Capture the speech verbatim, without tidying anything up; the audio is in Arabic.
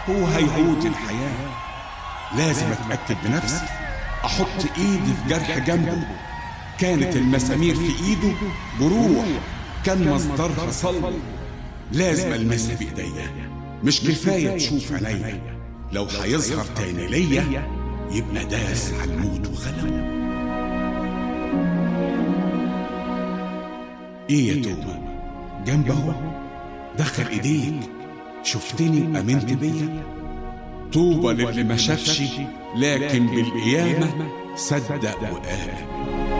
هو هيهود الحياة. لازم أتأكد بنفسي، أحط إيدي في جرح جنبه. كانت المسامير في إيده جروح كان مصدرها صلب. لازم ألمسها بإيديا، مش كفاية تشوف عينيا. لو هيظهر تاني ليا يبقى داس على الموت وغلبه. ايه يا توبة؟ جنبه دخل ايديك، شفتني امنت بيا. طوبى للي ما شافش لكن بالقيامة صدق وآمن.